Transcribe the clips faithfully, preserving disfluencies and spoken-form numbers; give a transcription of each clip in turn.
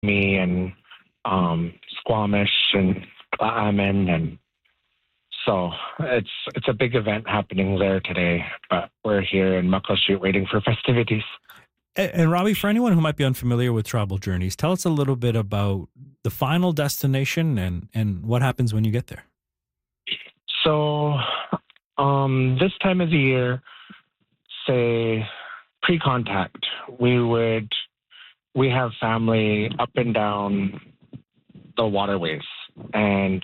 me and um, Squamish and Glaaman, and so it's it's a big event happening there today. But we're here in Muckleshoot waiting for festivities. And, and Robbie, for anyone who might be unfamiliar with Tribal Journeys, tell us a little bit about the final destination and, and what happens when you get there. So um, this time of the year, say pre-contact, we would we have family up and down the waterways, and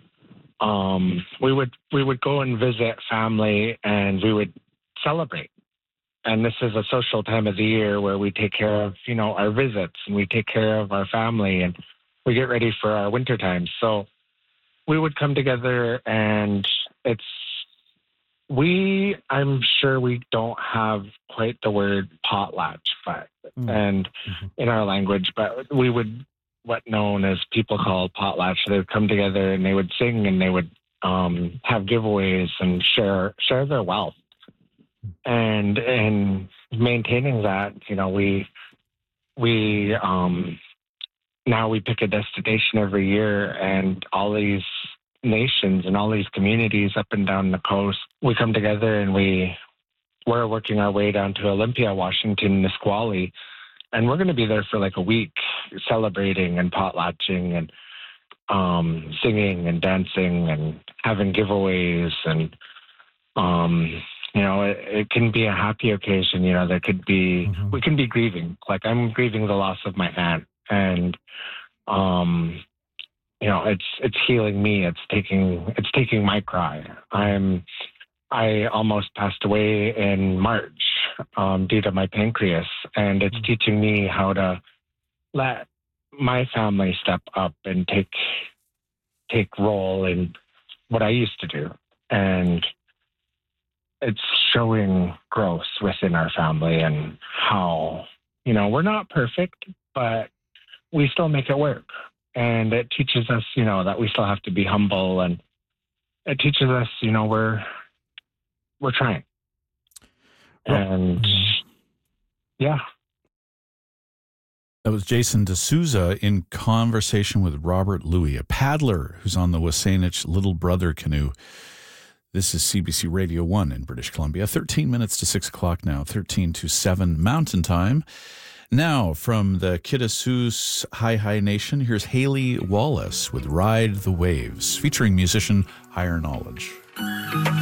um, we would we would go and visit family, and we would celebrate. And this is a social time of the year where we take care of, you know, our visits, and we take care of our family, and we get ready for our winter time. So we would come together, and it's, we, I'm sure we don't have quite the word potlatch, but, mm. and mm-hmm. in our language, but we would, what known as people call potlatch, they would come together and they would sing, and they would um, have giveaways and share, share their wealth. And, and maintaining that, you know, we, we, um, now we pick a destination every year, and all these nations and all these communities up and down the coast, we come together, and we, we're working our way down to Olympia, Washington, Nisqually, and we're going to be there for like a week celebrating and potlatching and um, singing and dancing and having giveaways. And, um, you know, it, it can be a happy occasion. You know, there could be, mm-hmm. we can be grieving. Like I'm grieving the loss of my aunt. And, um, you know, it's, it's healing me. It's taking, it's taking my cry. I'm, I almost passed away in March, um, due to my pancreas, and it's teaching me how to let my family step up and take, take role in what I used to do. And it's showing growth within our family, and how, you know, we're not perfect, but we still make it work. And it teaches us, you know, that we still have to be humble, and it teaches us, you know, we're, we're trying. And mm-hmm. yeah. That was Jason D'Souza in conversation with Robert Louis, a paddler who's on the Wasanich Little Brother canoe. This is C B C Radio one in British Columbia. thirteen minutes to six o'clock now, thirteen to seven Mountain Time. Now, from the Kitassus Hi Hi Nation, here's Haley Wallace with Ride the Waves, featuring musician Higher Knowledge.